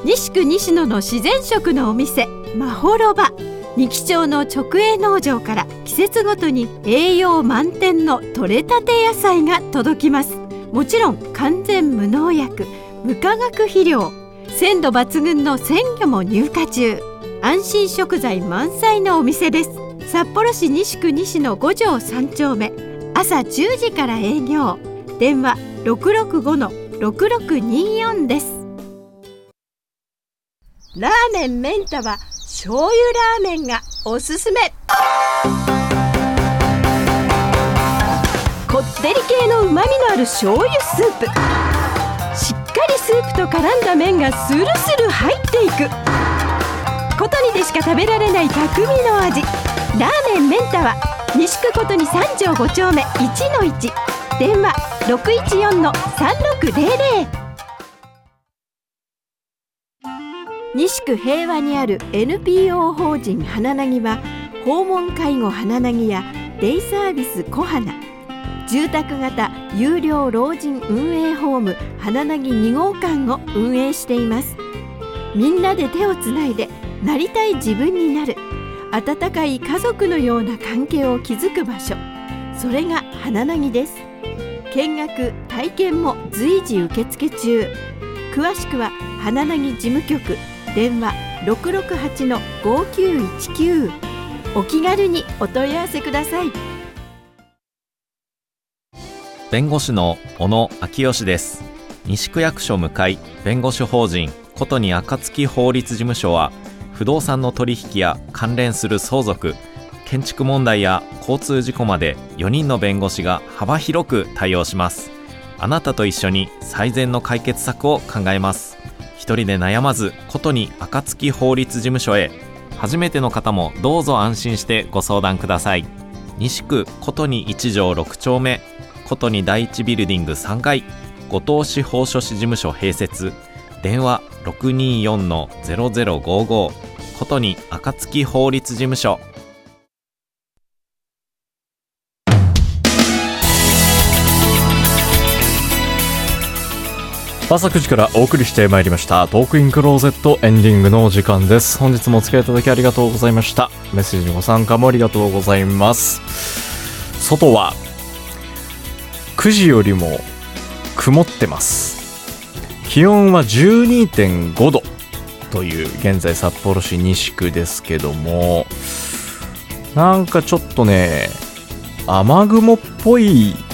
西区西野の自然食のお店まほろば。二木町の直営農場から季節ごとに栄養満点の採れたて野菜が届きます。もちろん完全無農薬無化学肥料、鮮度抜群の鮮魚も入荷中。安心食材満載のお店です。札幌市西区西野5条3丁目、朝10時から営業。電話 665-6624 です。ラーメンメンタは醤油ラーメンがおすすめ。こってり系のうまみのある醤油スープ、しっかりスープと絡んだ麺がスルスル入っていく。ことにでしか食べられない匠の味。ラーメンメンタは西区ことに3条5丁目 1-1、 電話 614-3600。西区平和にある NPO 法人花なぎは、訪問介護花なぎやデイサービス小花、住宅型有料老人運営ホーム花なぎ2号館を運営しています。みんなで手をつないでなりたい自分になる、温かい家族のような関係を築く場所、それが花なぎです。見学体験も随時受付中。詳しくは花なぎ事務局、電話 668-5919。 お気軽にお問い合わせください。 弁護士の小野昭義です。西区役所向かい弁護士法人ことに暁法律事務所は、不動産の取引や関連する相続、建築問題や交通事故まで4人の弁護士が幅広く対応します。あなたと一緒に最善の解決策を考えます。一人で悩まず、ことに暁法律事務所へ。初めての方もどうぞ安心してご相談ください。西区ことに1条6丁目、ことに第一ビルディング3階、後藤司法書士事務所併設。電話 624-0055、 ことに暁法律事務所。 朝9時からお送りしてまいりましたトークインクローゼット、エンディングのお時間です。本日もお付き合いいただきありがとうございました。メッセージのご参加もありがとうございます。外は9時よりも曇ってます。気温は 12.5 度という現在札幌市西区ですけども、なんかちょっとね、雨雲っぽい